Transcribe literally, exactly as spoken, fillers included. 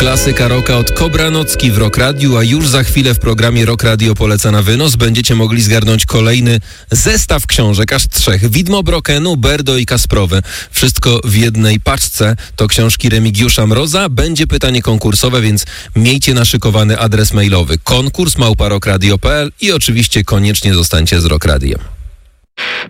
Klasyka rocka od Kobranocki w Rock Radiu, a już za chwilę w programie Rock Radio poleca na wynos będziecie mogli zgarnąć kolejny zestaw książek, aż trzech. Widmo Brokenu, Berdo i Kasprowy. Wszystko w jednej paczce. To książki Remigiusza Mroza. Będzie pytanie konkursowe, więc miejcie naszykowany adres mailowy konkurs małpa rockradio kropka p l i oczywiście koniecznie zostańcie z Rock Radiem.